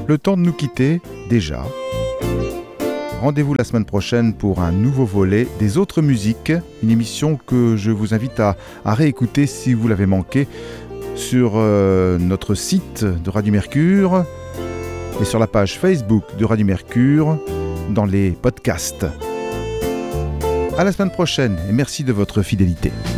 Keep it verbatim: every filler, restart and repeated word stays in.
Le temps de nous quitter, déjà. Rendez-vous la semaine prochaine pour un nouveau volet des autres musiques, une émission que je vous invite à, à réécouter si vous l'avez manqué sur euh, notre site de Radio Mercure et sur la page Facebook de Radio Mercure dans les podcasts. À la semaine prochaine et merci de votre fidélité.